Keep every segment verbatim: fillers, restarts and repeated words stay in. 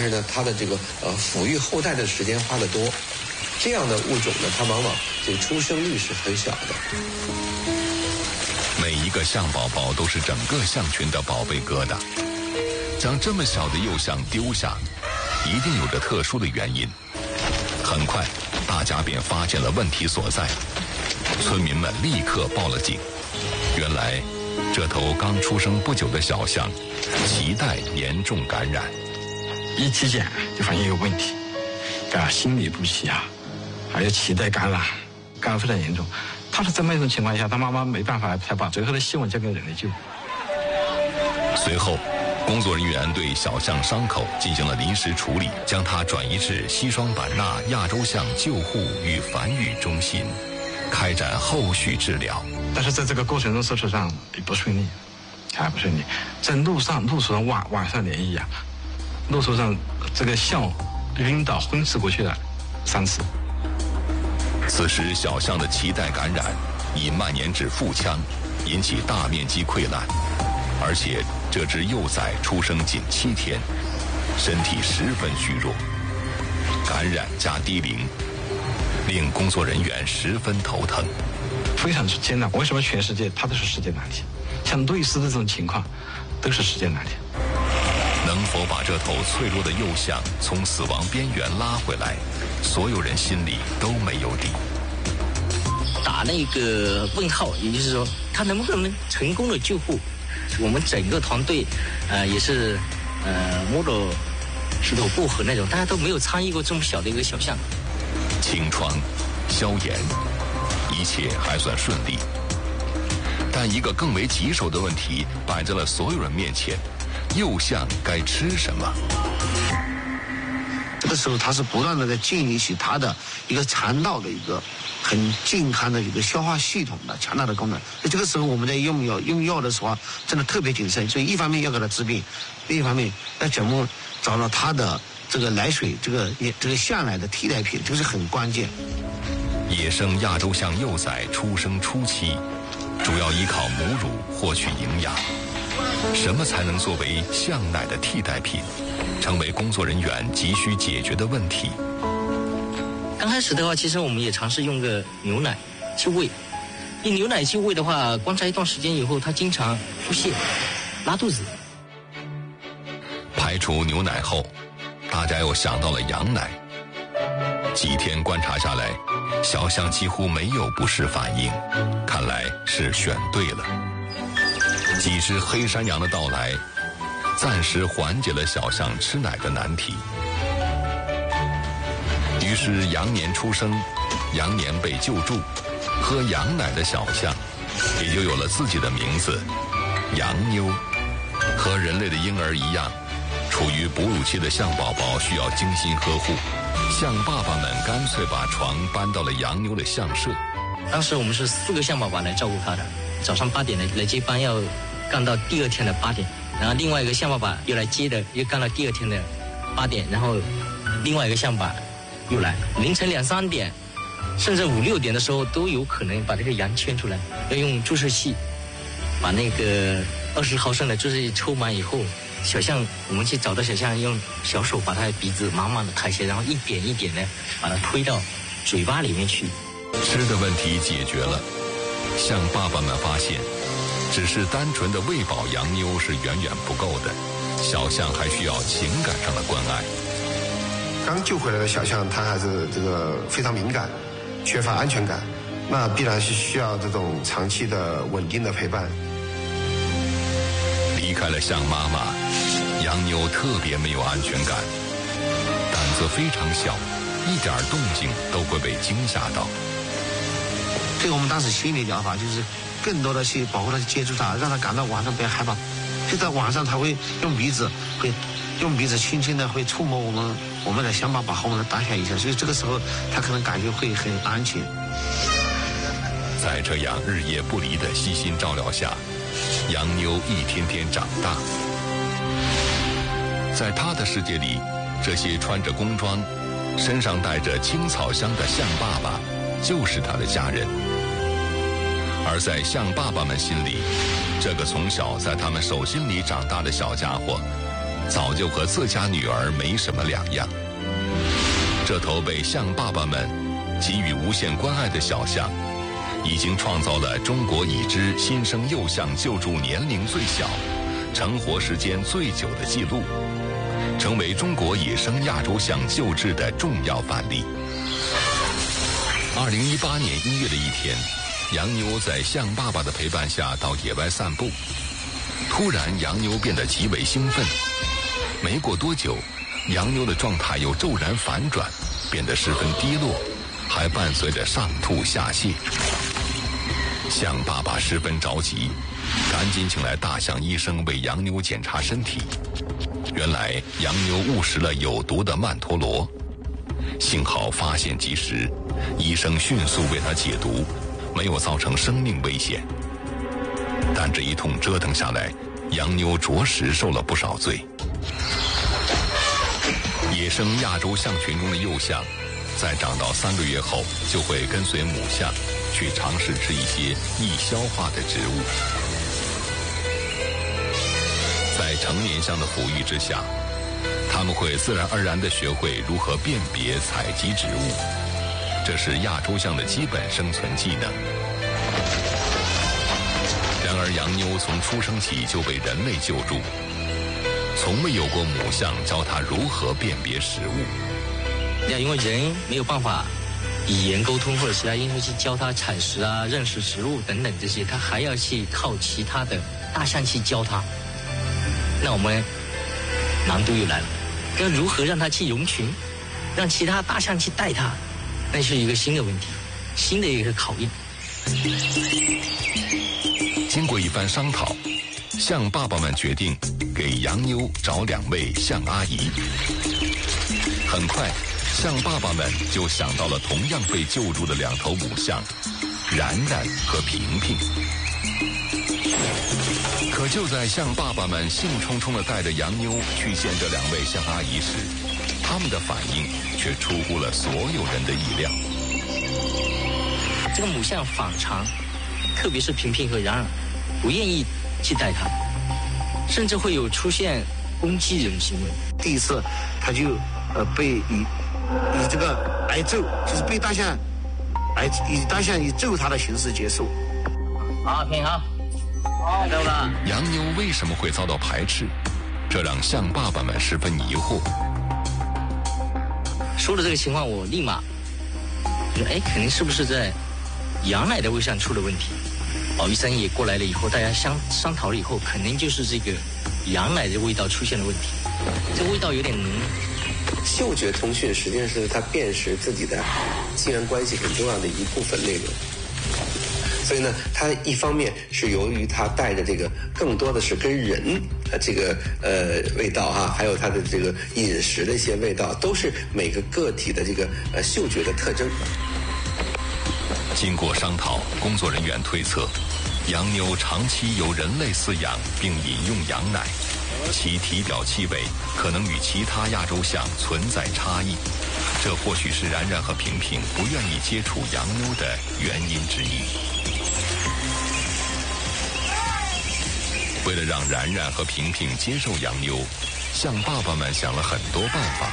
是呢，它的这个呃抚育后代的时间花得多。这样的物种呢，它往往这个出生率是很小的。 每一个象宝宝都是整个象群的宝贝疙瘩，将这么小的幼象丢下，一定有着特殊的原因。很快，大家便发现了问题所在，村民们立刻报了警。原来，这头刚出生不久的小象，脐带严重感染。 一体检就发现有问题，啊，心律不齐啊，还有脐带感染，感染非常严重。他是这么一种情况下，他妈妈没办法，才把最后的希望交给人类救。 随后，工作人员对小象伤口进行了临时处理，将它转移至西双版纳亚洲象救护与繁育中心，开展后续治疗。 但是在这个过程中，手术上也不顺利，还不顺利。在路上，路途上晚晚上连夜啊，路途上这个象晕倒昏死过去了三次。 此时，小象的脐带感染已蔓延至腹腔，引起大面积溃烂，而且这只幼崽出生仅七天，身体十分虚弱，感染加低龄，令工作人员十分头疼， 非常艰难。为什么全世界它都是世界难题？像类似的这种情况，都是世界难题。 能否把这头脆弱的幼象从死亡边缘拉回来，所有人心里都没有底。 打那个问号，也就是说，他能不能成功的救护？我们整个团队，呃，也是，呃，摸着石头过河那种，大家都没有参与过这么小的一个小象。 清创、消炎，一切还算顺利，但一个更为棘手的问题摆在了所有人面前。幼象该吃什么？ 这个时候，它是不断的在建立起它的一个肠道的一个很健康的一个消化系统的强大的功能。所以这个时候，我们在用药用药的时候，真的特别谨慎。所以一方面要给它治病，另一方面要全部找到它的这个奶水，这个这个象奶的替代品，这个是很关键。 野生亚洲象幼崽出生初期，主要依靠母乳获取营养。什么才能作为象奶的替代品，成为工作人员急需解决的问题。 刚开始的话，其实我们也尝试用个牛奶去喂，用牛奶去喂的话，观察一段时间以后，它经常腹泻、拉肚子。 排除牛奶后，大家又想到了羊奶。几天观察下来，小象几乎没有不适反应，看来是选对了。几只黑山羊的到来，暂时缓解了小象吃奶的难题。于是羊年出生，羊年被救助，喝羊奶的小象也就有了自己的名字——羊妞。和人类的婴儿一样，处于哺乳期的象宝宝需要精心呵护。象爸爸们干脆把床搬到了羊妞的象舍。 当时我们是四个象宝宝来照顾它的，早上八点来来接班，要干到第二天的八点，然后另外一个象爸爸又来接的，又干到第二天的八点，然后另外一个象爸又来，凌晨两三点，甚至五六点的时候都有可能把这个羊牵出来，要用注射器把那个二十毫升的注射器抽满以后，小象我们去找到小象，用小手把它的鼻子慢慢的抬起来，然后一点一点的把它推到嘴巴里面去。 吃的问题解决了，象爸爸们发现，只是单纯的喂饱羊妞是远远不够的，小象还需要情感上的关爱。 刚救回来的小象，它还是这个非常敏感，缺乏安全感，那必然是需要这种长期的稳定的陪伴。 离开了象妈妈，羊妞特别没有安全感，胆子非常小，一点动静都会被惊吓到。 所以我们当时心理疗法就是更多的去保护它，去接触它，让它感到晚上不要害怕。就在晚上，它会用鼻子会用鼻子轻轻的会触摸我们我们的象爸爸和我们的大象一下，所以这个时候它可能感觉会很安全。 在这样日夜不离的悉心照料下，羊妞一天天长大。在他的世界里，这些穿着工装、身上带着青草香的象爸爸就是他的家人。而在象爸爸们心里，这个从小在他们手心里长大的小家伙早就和自家女儿没什么两样。这头被象爸爸们给予无限关爱的小象，已经创造了中国已知新生幼象救助年龄最小、成活时间最久的记录，成为中国野生亚洲象救治的重要范例。二零一八年一月的一天，洋妞在象爸爸的陪伴下到野外散步，突然洋妞变得极为兴奋。没过多久，洋妞的状态又骤然反转，变得十分低落，还伴随着上吐下泻。象爸爸十分着急，赶紧请来大象医生为洋妞检查身体。原来洋妞误食了有毒的曼陀罗，幸好发现及时，医生迅速为她解毒，没有造成生命危险。但这一通折腾下来，洋妞着实受了不少罪。野生亚洲象群中的幼象，在长到三个月后，就会跟随母象去尝试吃一些易消化的植物。在成年象的抚育之下，它们会自然而然地学会如何辨别、采集植物，这是亚洲象的基本生存技能。然而，洋妞从出生起就被人类救助，从未有过母象教它如何辨别食物。 那因为人没有办法语言沟通或者其他因素去教它采食啊、认识植物等等这些，它还要去靠其他的大象去教它。那我们难度又来了，要如何让它去融群，让其他大象去带它，那是一个新的问题，新的一个考验。 经过一番商讨，象爸爸们决定给洋妞找两位象阿姨。很快，象爸爸们就想到了同样被救助的两头母象，然然和平平。可就在象爸爸们兴冲冲地带着洋妞去见这两位象阿姨时，他们的反应却出乎了所有人的意料。 这个母象反常，特别是平平和然然，不愿意去带它，甚至会有出现攻击人行为。 第一次，他就呃被以以这个挨揍，就是被大象挨以大象以揍他的形式结束。 好，平好，好，走了。 洋妞为什么会遭到排斥？这让象爸爸们十分疑惑。 说了这个情况，我立马觉得，哎，肯定是不是在羊奶的胃上出了问题？保医生也过来了以后，大家商商讨了以后，肯定就是这个羊奶的味道出现了问题。这味道有点浓。 嗅觉通讯实际上是它辨识自己的亲缘关系很重要的一部分内容。所以呢，它一方面是由于它带着这个更多的是跟人呃这个呃味道啊，还有它的这个饮食的一些味道，都是每个个体的这个呃嗅觉的特征。 经过商讨，工作人员推测，洋妞长期由人类饲养并饮用羊奶，其体表气味可能与其他亚洲象存在差异，这或许是然然和平平不愿意接触洋妞的原因之一。为了让然然和平平接受洋妞，象爸爸们想了很多办法。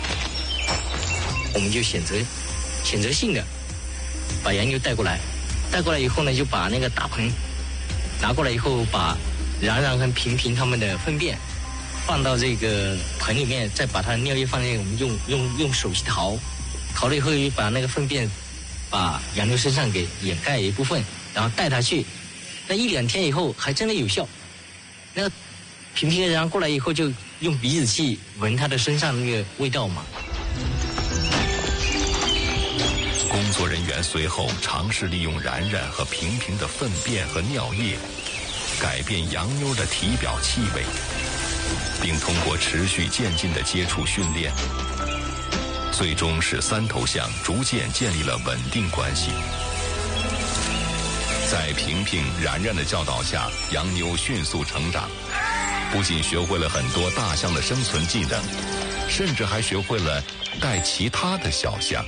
我们就选择选择性的把洋妞带过来，带过来以后呢，就把那个大盆拿过来以后，把然然和平平他们的粪便放到这个盆里面，再把它尿液放进，我们用用用手去淘，淘了以后又把那个粪便把洋妞身上给掩盖一部分，然后带它去。那一两天以后还真的有效。那个平平和然然过来以后，就用鼻子去闻它的身上那个味道嘛。 工作人员随后尝试利用然然和平平的粪便和尿液，改变洋妞的体表气味，并通过持续渐进的接触训练，最终使三头象逐渐建立了稳定关系。在平平、然然的教导下，洋妞迅速成长，不仅学会了很多大象的生存技能，甚至还学会了带其他的小象。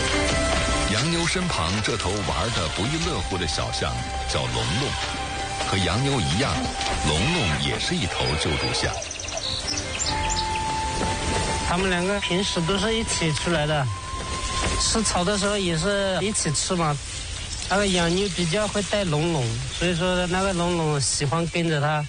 洋妞身旁这头玩得不亦乐乎的小象叫龙龙， 和洋妞一样，龙龙也是一头救助象。 他们两个平时都是一起出来的，吃草的时候也是一起吃嘛。那个洋妞比较会带龙龙，所以说那个龙龙喜欢跟着他。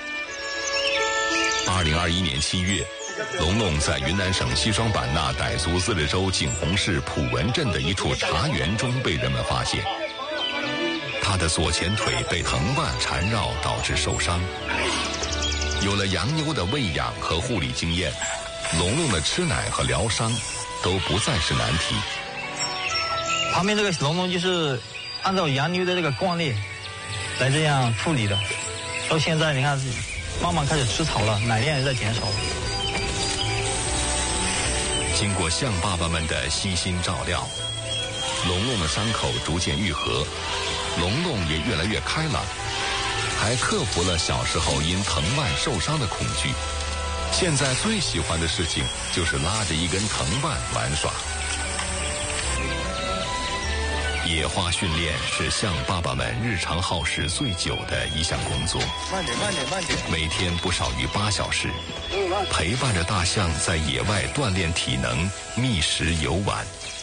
二零二一年七月，龙龙在云南省西双版纳傣族自治州景洪市普文镇的一处茶园中被人们发现。他的左前腿被藤蔓缠绕，导致受伤。有了洋妞的喂养和护理经验，龙龙的吃奶和疗伤都不再是难题。 旁边这个龙龙就是按照洋妞的这个惯例来这样处理的。到现在你看，慢慢开始吃草了，奶量也在减少了。 经过象爸爸们的悉心照料，龙龙的伤口逐渐愈合，龙龙也越来越开朗，还克服了小时候因藤蔓受伤的恐惧。现在最喜欢的事情就是拉着一根藤蔓玩耍。野化训练是象爸爸们日常耗时最久的一项工作， 慢点，慢点，慢点。 每天不少于八小时，陪伴着大象在野外锻炼体能、觅食游玩。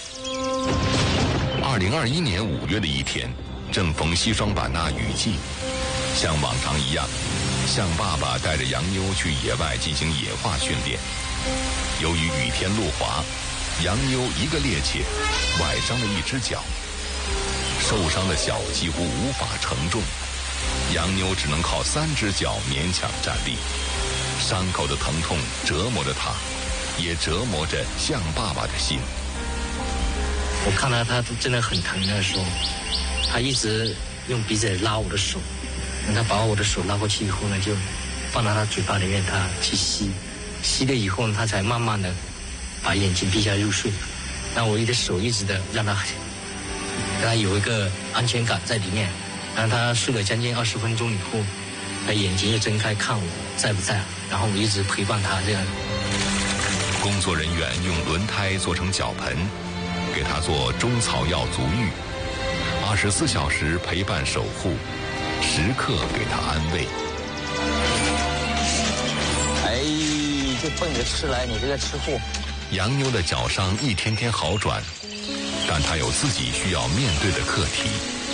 二零二一年五月的一天，正逢西双版纳雨季，像往常一样，象爸爸带着洋妞去野外进行野化训练。由于雨天路滑，洋妞一个趔趄，崴伤了一只脚。受伤的脚几乎无法承重，洋妞只能靠三只脚勉强站立。伤口的疼痛折磨着她，也折磨着象爸爸的心。 我看到他真的很疼的时候，他一直用鼻子拉我的手，他把我的手拉过去以后呢，就放到他嘴巴里面，他去吸，吸了以后呢，他才慢慢的把眼睛闭下入睡。那我一的手一直的让他让他有一个安全感在里面，让他睡了将近二十分钟以后，他眼睛又睁开看我在不在，然后我一直陪伴他这样。 工作人员用轮胎做成脚盆，给他做中草药足浴，二十四小时陪伴守护，时刻给他安慰。 哎，就奔着吃来，你这个吃货。 洋妞的脚伤一天天好转，但她有自己需要面对的课题。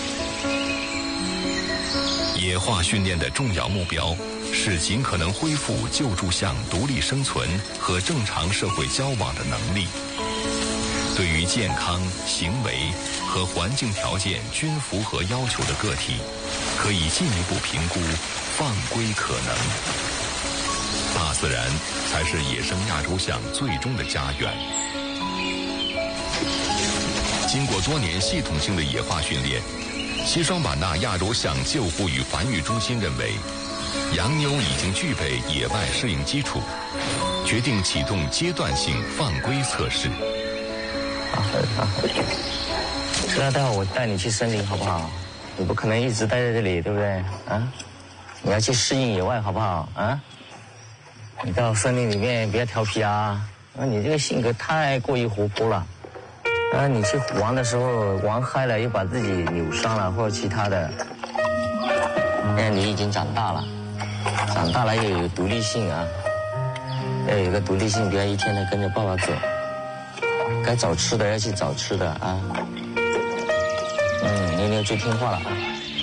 野化训练的重要目标是尽可能恢复救助象独立生存和正常社会交往的能力。对于健康、行为和环境条件均符合要求的个体，可以进一步评估放归可能。大自然才是野生亚洲象最终的家园。经过多年系统性的野化训练，西双版纳亚洲象救护与繁育中心认为，洋妞已经具备野外适应基础，决定启动阶段性放归测试。 好，好，是啊，待会儿我带你去森林好不好？你不可能一直待在这里，对不对？啊，你要去适应野外好不好？啊，你到森林里面不要调皮啊！啊，你这个性格太过于活泼了。啊，你去玩的时候玩嗨了，又把自己扭伤了或者其他的。现在你已经长大了，长大了又有独立性啊，要有个独立性，不要一天天跟着爸爸走。该找吃的要去找吃的啊。嗯，妞妞最听话了啊。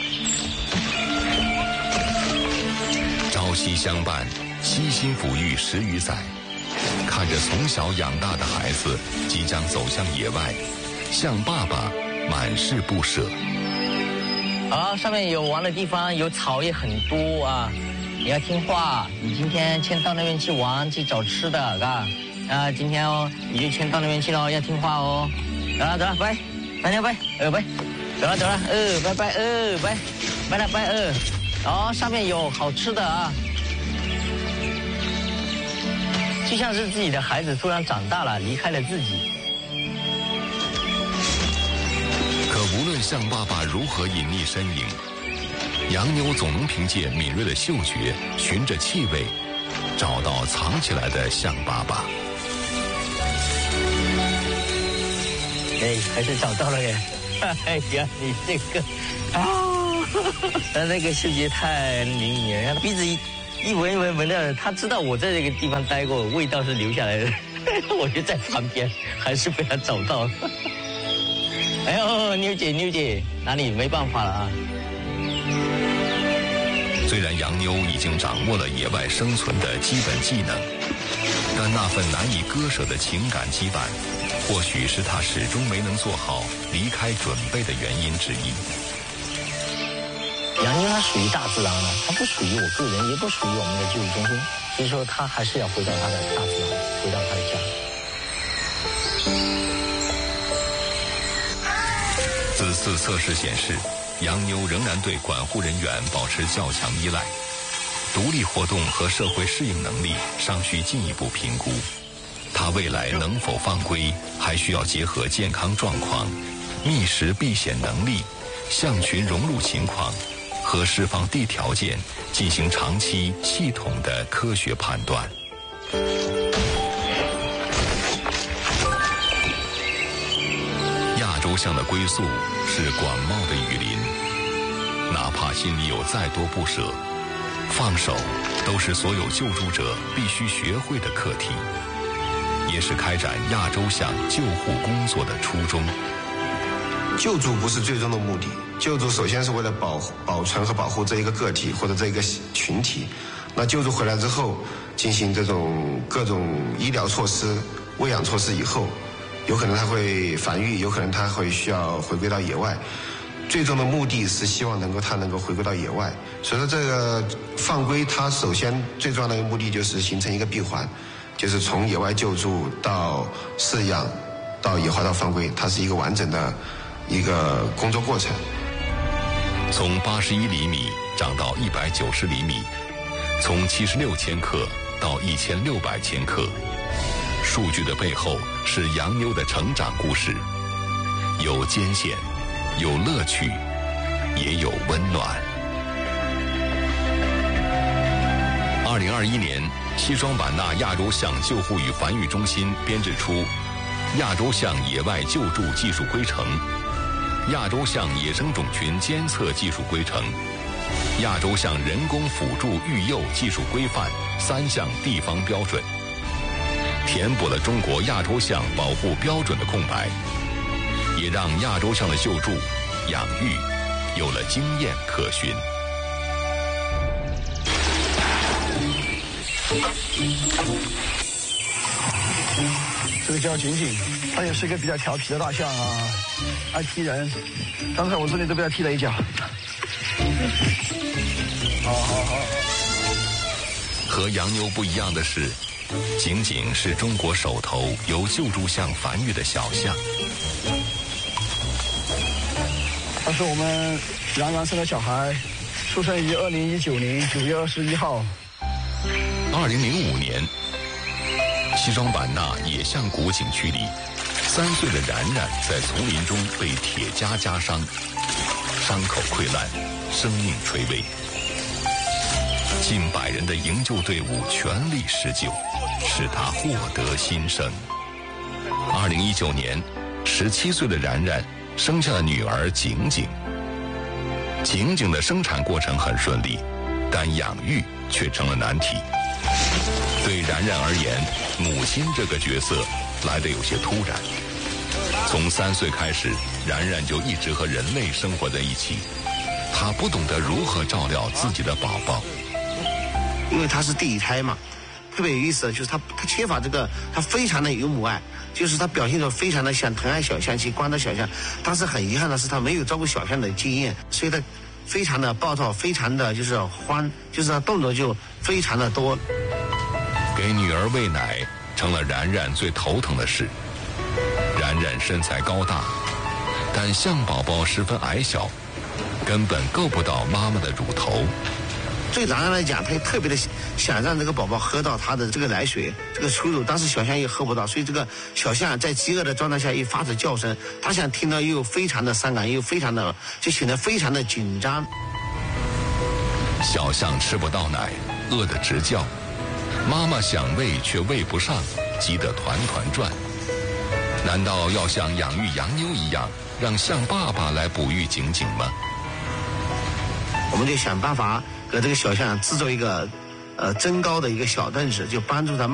朝夕相伴，悉心抚育十余载，看着从小养大的孩子即将走向野外，象爸爸满是不舍。 好，上面有玩的地方，有草也很多啊。你要听话，你今天先到那边去玩，去找吃的，啊。啊，今天哦，你就先到那边去了，要听话哦。走了走了，拜，大家拜，呃拜，走了走了，呃拜拜，呃拜，拜了拜呃。哦，上面有好吃的啊，就像是自己的孩子突然长大了，离开了自己。 可无论象爸爸如何隐匿身影，洋妞总能凭借敏锐的嗅觉，循着气味，找到藏起来的象爸爸。 哎，还是找到了耶！哎呀，你这个啊， 他那个嗅觉太灵敏了，鼻子一一闻一闻闻到，他知道我在这个地方待过，味道是留下来的。我就在旁边，还是被他找到了。哎呦，妞姐妞姐，哪里没办法了啊？ 虽然洋妞已经掌握了野外生存的基本技能，但那份难以割舍的情感羁绊，或许是他始终没能做好离开准备的原因之一。 洋妞它属于大自然了，它不属于我个人，也不属于我们的救护中心，所以说它还是要回到它的大自然，回到它的家。 此次测试显示，洋妞仍然对管护人员保持较强依赖，独立活动和社会适应能力尚需进一步评估。她未来能否放归，还需要结合健康状况、觅食避险能力、象群融入情况和释放地条件进行长期系统的科学判断。亚洲象的归宿是广袤的雨林，哪怕心里有再多不舍，放手都是所有救助者必须学会的课题，也是开展亚洲象救护工作的初衷。 救助不是最终的目的，救助首先是为了保保存和保护这一个个体或者这一个群体。那救助回来之后，进行这种各种医疗措施、喂养措施以后，有可能它会繁育，有可能它会需要回归到野外。最终的目的是希望能够它能够回归到野外。所以说这个放归，它首先最重要的一个目的就是形成一个闭环，就是从野外救助到饲养到野化到放归，它是一个完整的一个工作过程。 从八十一厘米长到一百九十厘米，从七十六千克到一千六百千克，数据的背后是洋妞的成长故事，有艰险，有乐趣，也有温暖。二零二一年，西双版纳亚洲象救护与繁育中心编制出亚洲象野外救助技术规程、亚洲象野生种群监测技术规程、亚洲象人工辅助育幼技术规范三项地方标准，填补了中国亚洲象保护标准的空白，也让亚洲象的救助、养育有了经验可循。 这个叫景景，他也是一个比较调皮的大象啊，爱踢人。刚才我这里都被他踢了一脚。好好好。 和洋妞不一样的是，景景是中国首头由救助象繁育的小象。 他是我们杨洋生的小孩，出生于二零一九年九月二十一号。 二零零五年，西双版纳野象谷景区里，三岁的冉冉在丛林中被铁夹夹伤，伤口溃烂，生命垂危。近百人的营救队伍全力施救，使他获得新生。二零一九年，十七岁的冉冉生下了女儿景景。景景的生产过程很顺利，但养育却成了难题。对冉冉而言，母亲这个角色来得有些突然。从三岁开始，冉冉就一直和人类生活在一起，她不懂得如何照料自己的宝宝。 因为他是第一胎嘛，特别有意思的就是他他缺乏这个，他非常的有母爱，就是他表现得非常的想疼爱小象，去关照小象，但是很遗憾的是他没有照顾小象的经验，所以他非常的暴躁，非常的就是欢，就是他动作就非常的多。 给女儿喂奶成了冉冉最头疼的事。冉冉身材高大，但象宝宝十分矮小，根本够不到妈妈的乳头。 对冉冉来讲，他也特别的想让这个宝宝喝到他的这个奶水，这个初乳，但是小象又喝不到，所以这个小象在饥饿的状态下又发出叫声，他想听到又非常的伤感，又非常的就显得非常的紧张。 小象吃不到奶，饿得直叫，妈妈想喂却喂不上，急得团团转。难道要像养育洋妞一样，让象爸爸来哺育景景吗？ 我们就想办法给这个小象制作一个呃增高的一个小凳子，就帮助它慢。